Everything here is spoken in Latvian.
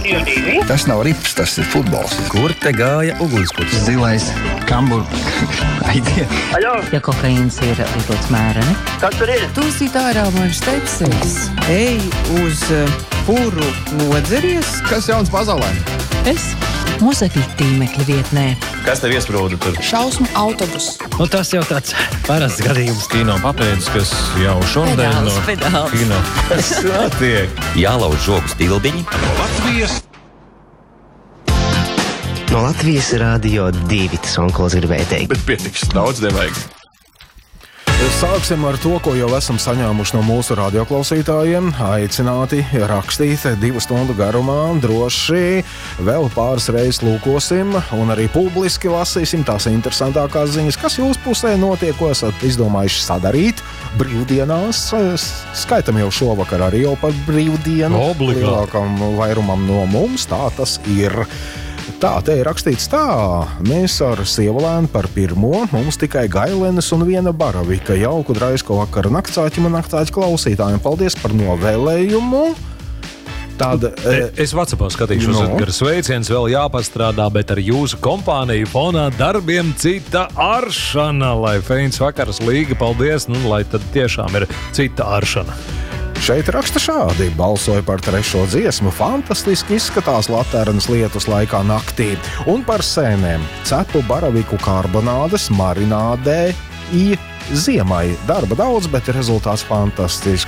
Radio 2. Tas nav rips, tas ir futbols. Kur te gāja ugunskurs? Zilais kambur. Aiziet. Aļo, Ja kokaīns ir lietots mēreni, kas tur ir? Tūsīt ārā man štepsels. Ej uz puru nodzeries. Kas jauns pasaulē? es mūzekļu tīmekļa vietnē. Kas tev iesprūda tur? Šausmu autobus. Tas jau tāds parasts gadījums. Kino papēdis, kas jau šodien Pedāls. kino. Kas notiek? Jālauž žogu stilbiņi. No Latvijas Rādio 2 tas onkulis gribēja teikt. Bet pietiks, daudz nevajag. Sāksim ar to, ko jau esam saņēmuši no mūsu radioklausītājiem. Aicināti rakstīt 2 stundu garumā. Droši vēl pāris reizes lūkosim un arī publiski lasīsim tās interesantākās ziņas, kas jūsu pusē notiek, ko esat izdomājuši sadarīt brīvdienās. Skaitam jau šovakar arī jau par brīvdienu. Obligāti. Lielākam vairumam no mums tā tas ir. Tā, te ir rakstīts tā, mēs ar Sievalēnu par pirmo, mums tikai gailenes un viena baravika. Jauku draisko vakaru naktsāķim un naktsāķu klausītājiem. Paldies par novēlējumu. Tāda, Es WhatsAppā skatīšos, Edgars, sveiciens vēl jāpastrādā, bet ar jūsu kompāniju fonā darbiem cita aršana, lai feins vakars līga, paldies, lai tad tiešām ir cita aršana. Šeit raksta šādi: balsoja par 3. dziesmu, fantastiski izskatās Laternas lietus laikā naktī. Un par sēnēm cepu baraviku karbonādes marinādē ziemai. Darba daudz, bet rezultāts fantastisks.